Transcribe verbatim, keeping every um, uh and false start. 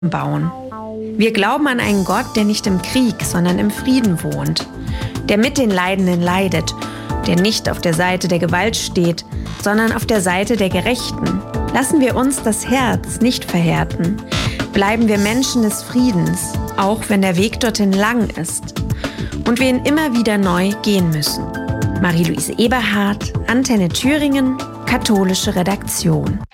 bauen. Wir glauben an einen Gott, der nicht im Krieg, sondern im Frieden wohnt, der mit den Leidenden leidet, der nicht auf der Seite der Gewalt steht, sondern auf der Seite der Gerechten. Lassen wir uns das Herz nicht verhärten. Bleiben wir Menschen des Friedens, auch wenn der Weg dorthin lang ist und wir ihn immer wieder neu gehen müssen. Marie-Louise Eberhardt, Antenne Thüringen, katholische Redaktion.